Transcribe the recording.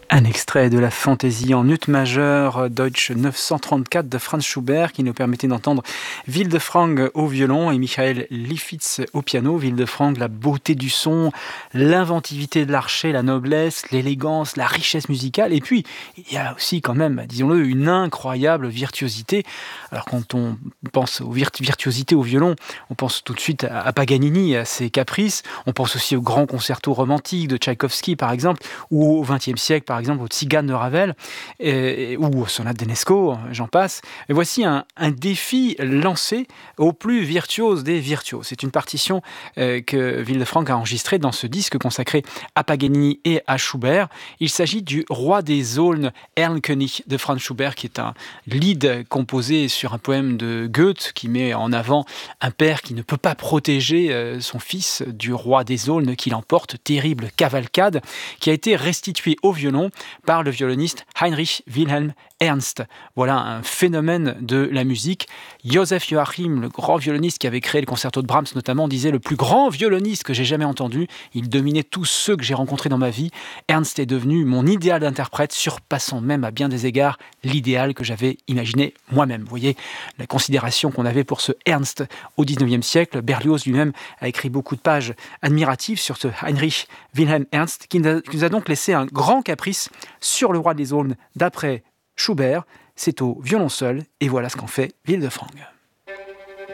Un extrait de la fantaisie en ut majeur Deutsch 934 de Franz Schubert qui nous permettait d'entendre Wildefrank au violon et Michael Lifshitz au piano. Wildefrank, la beauté du son, l'inventivité de l'archet, la noblesse, l'élégance, la richesse musicale. Et puis, il y a aussi quand même, disons-le, une incroyable virtuosité. Alors quand on pense aux virtuosités au violon, on pense tout de suite à Paganini, à ses caprices. On pense aussi au grand concerto romantique de Tchaïkovski, par exemple, ou au XXe siècle, par exemple, aux Tziganes de Ravel, ou aux sonates d'Enesco, j'en passe. Et voici un défi lancé au plus virtuose des virtuoses. C'est une partition que Wildefrank a enregistrée dans ce disque consacré à Paganini et à Schubert. Il s'agit du Roi des Aulnes, Erlkönig de Franz Schubert, qui est un lied composé sur un poème de Goethe qui met en avant un père qui ne peut pas protéger son fils du Roi des Aulnes qui l'emporte, terrible cavalcade, qui a été restituée au violon par le violoniste Heinrich Wilhelm Ernst. Voilà un phénomène de la musique. Joseph Joachim, le grand violoniste qui avait créé le concerto de Brahms notamment, disait le plus grand violoniste que j'ai jamais entendu. Il dominait tous ceux que j'ai rencontrés dans ma vie. Ernst est devenu mon idéal d'interprète, surpassant même à bien des égards l'idéal que j'avais imaginé moi-même. Vous voyez la considération qu'on avait pour ce Ernst au XIXe siècle. Berlioz lui-même a écrit beaucoup de pages admiratives sur ce Heinrich Wilhelm Ernst qui nous a donc laissé un grand caprice sur le Roi des Aulnes d'après Schubert. C'est au violon seul et voilà ce qu'en fait Wildefrank.